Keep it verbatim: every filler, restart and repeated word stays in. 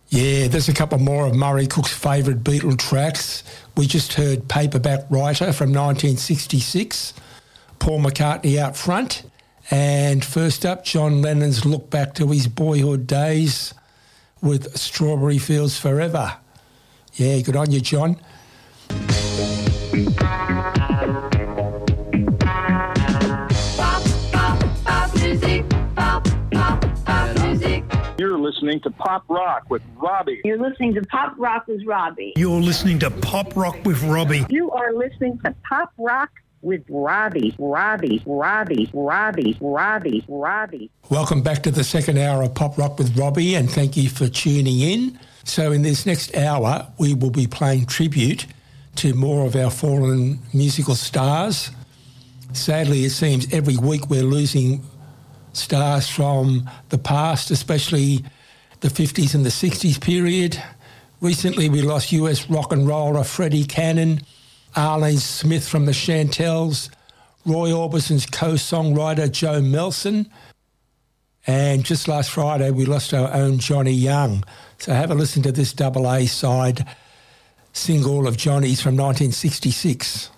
Yeah, there's a couple more of Murray Cook's favourite Beatle tracks. We just heard Paperback Writer from nineteen sixty-six, Paul McCartney out front. And first up, John Lennon's look back to his boyhood days with Strawberry Fields Forever. Yeah, good on you, John. Pop, pop, pop music, pop, pop, pop music. You're listening to Pop Rock with Robbie. You're listening to Pop Rock with Robbie. You're listening to Pop Rock with Robbie. You are listening to Pop Rock with Robbie, Robbie, Robbie, Robbie, Robbie, Robbie. Welcome back to the second hour of Pop Rock with Robbie, and thank you for tuning in. So in this next hour, we will be playing tribute to more of our fallen musical stars. Sadly, it seems every week we're losing stars from the past, especially the fifties and the sixties period. Recently, we lost U S rock and roller Freddie Cannon, Arlene Smith from the Chantels, Roy Orbison's co-songwriter Joe Melson, and just last Friday we lost our own Johnny Young. So have a listen to this double A side single of Johnny's from nineteen sixty-six.